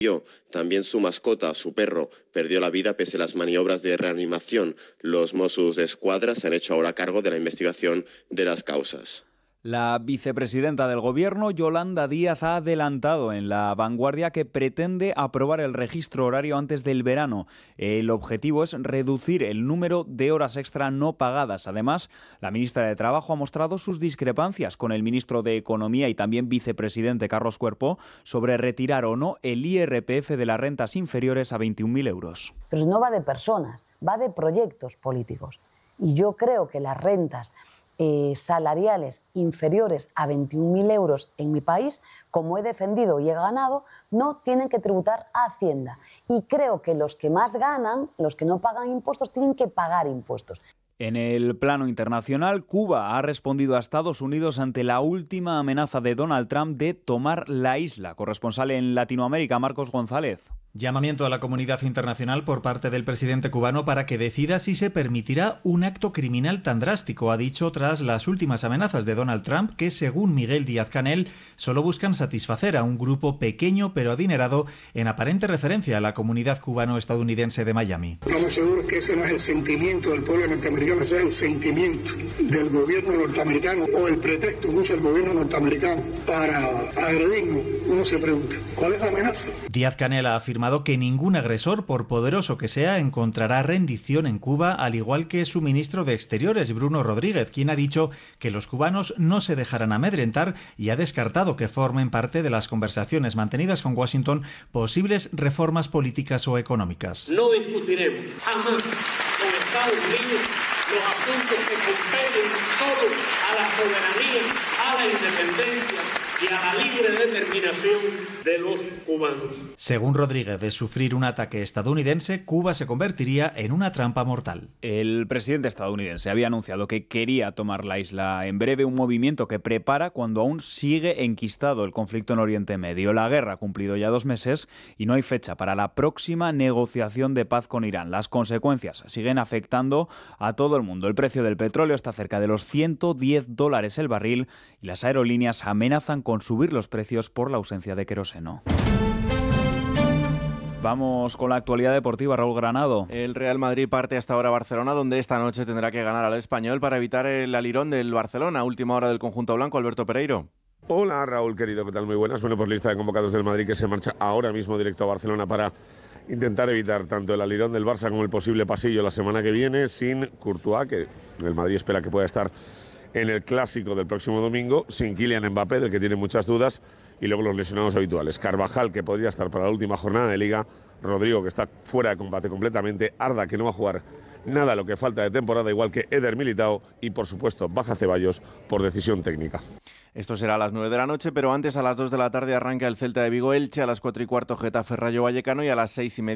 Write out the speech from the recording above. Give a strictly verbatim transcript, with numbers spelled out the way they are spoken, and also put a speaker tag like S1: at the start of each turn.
S1: También su mascota, su perro, perdió la vida pese a las maniobras de reanimación. Los Mossos d'Esquadra se han hecho ahora cargo de la investigación de las causas.
S2: La vicepresidenta del Gobierno, Yolanda Díaz, ha adelantado en La Vanguardia que pretende aprobar el registro horario antes del verano. El objetivo es reducir el número de horas extra no pagadas. Además, la ministra de Trabajo ha mostrado sus discrepancias con el ministro de Economía y también vicepresidente Carlos Cuerpo sobre retirar o no el I R P F de las rentas inferiores a veintiún mil euros.
S3: Pero no va de personas, va de proyectos políticos. Y yo creo que las rentas Eh, salariales inferiores a veintiún mil euros en mi país, como he defendido y he ganado, no tienen que tributar a Hacienda. Y creo que los que más ganan, los que no pagan impuestos, tienen que pagar impuestos.
S2: En el plano internacional, Cuba ha respondido a Estados Unidos ante la última amenaza de Donald Trump de tomar la isla. Corresponsal en Latinoamérica, Marcos González.
S4: Llamamiento a la comunidad internacional por parte del presidente cubano para que decida si se permitirá un acto criminal tan drástico, ha dicho tras las últimas amenazas de Donald Trump que, según Miguel Díaz-Canel, solo buscan satisfacer a un grupo pequeño pero adinerado en aparente referencia a la comunidad cubano-estadounidense de Miami.
S5: Estamos seguros que ese no es el sentimiento del pueblo norteamericano, ese es el sentimiento del gobierno norteamericano o el pretexto que usa el gobierno norteamericano para agredirnos. Uno se pregunta, ¿cuál es la amenaza?
S4: Díaz-Canel ha afirmado que ningún agresor, por poderoso que sea, encontrará rendición en Cuba, al igual que su ministro de Exteriores, Bruno Rodríguez, quien ha dicho que los cubanos no se dejarán amedrentar y ha descartado que formen parte de las conversaciones mantenidas con Washington posibles reformas políticas o económicas.
S6: No discutiremos jamás con Estados Unidos los asuntos que competen solo a la soberanía, a la independencia y a la libre determinación de los cubanos.
S4: Según Rodríguez, de sufrir un ataque estadounidense, Cuba se convertiría en una trampa mortal.
S2: El presidente estadounidense había anunciado que quería tomar la isla en breve, un movimiento que prepara cuando aún sigue enquistado el conflicto en Oriente Medio. La guerra ha cumplido ya dos meses y no hay fecha para la próxima negociación de paz con Irán. Las consecuencias siguen afectando a todo el mundo. El precio del petróleo está cerca de los ciento diez dólares el barril y las aerolíneas amenazan con subir los precios por la ausencia de queroseno. Vamos con la actualidad deportiva, Raúl Granado.
S7: El Real Madrid parte hasta ahora a Barcelona, donde esta noche tendrá que ganar al Español para evitar el alirón del Barcelona. Última hora del conjunto blanco, Alberto Pereiro.
S8: Hola Raúl, querido, ¿qué tal? Muy buenas. Bueno, pues lista de convocados del Madrid que se marcha ahora mismo directo a Barcelona para intentar evitar tanto el alirón del Barça como el posible pasillo la semana que viene, sin Courtois, que el Madrid espera que pueda estar en el clásico del próximo domingo, sin Kylian Mbappé, del que tiene muchas dudas, y luego los lesionados habituales. Carvajal, que podría estar para la última jornada de Liga, Rodrigo, que está fuera de combate completamente, Arda, que no va a jugar nada lo que falta de temporada, igual que Eder Militao, y por supuesto baja Ceballos por decisión técnica.
S7: Esto será a las nueve de la noche, pero antes a las dos de la tarde arranca el Celta de Vigo Elche, a las cuatro y cuarto Getafe Rayo Vallecano y a las seis y media